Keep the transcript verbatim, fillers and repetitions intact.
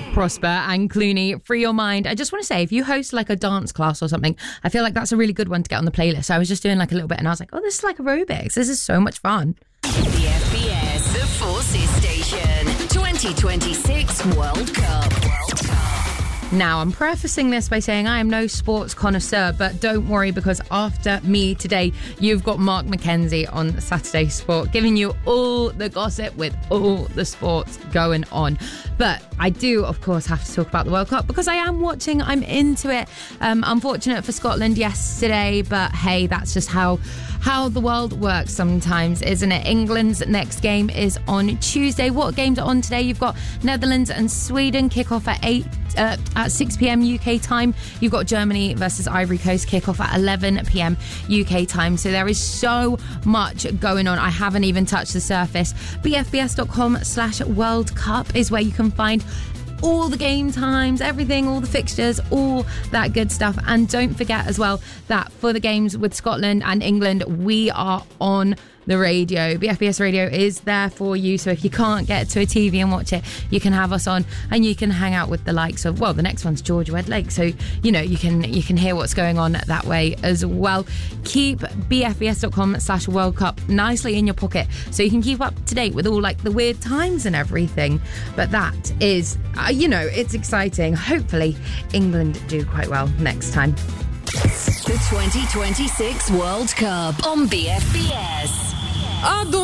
Prosper and Clooney, Free Your Mind. I just want to say, if you host like a dance class or something, I feel like that's a really good one to get on the playlist. So I was just doing like a little bit and I was like, oh, this is like aerobics. This is so much fun. The F B S, the Forces Station, twenty twenty-six World Cup. World Cup. Now, I'm prefacing this by saying I am no sports connoisseur, but don't worry, because after me today, you've got Mark McKenzie on Saturday Sport, giving you all the gossip with all the sports going on. But I do, of course, have to talk about the World Cup because I am watching. I'm into it. Um, unfortunate for Scotland yesterday, but hey, that's just how how the world works sometimes, isn't it? England's next game is on Tuesday. What games are on today? You've got Netherlands and Sweden kick off at eight uh, at six p.m. U K time. You've got Germany versus Ivory Coast kick off at eleven p.m. U K time. So there is so much going on. I haven't even touched the surface. B F B S dot com slash World Cup is where you can find all the game times, everything, all the fixtures, all that good stuff. And don't forget as well that for the games with Scotland and England, we are on the radio. B F B S Radio is there for you. So if you can't get to a T V and watch it, you can have us on and you can hang out with the likes of, well, the next one's George Wedlake. So, you know, you can you can hear what's going on that way as well. Keep B F B S dot com slash World Cup nicely in your pocket so you can keep up to date with all like the weird times and everything. But that is, uh, you know, it's exciting. Hopefully England do quite well next time. The twenty twenty-six World Cup on B F B S.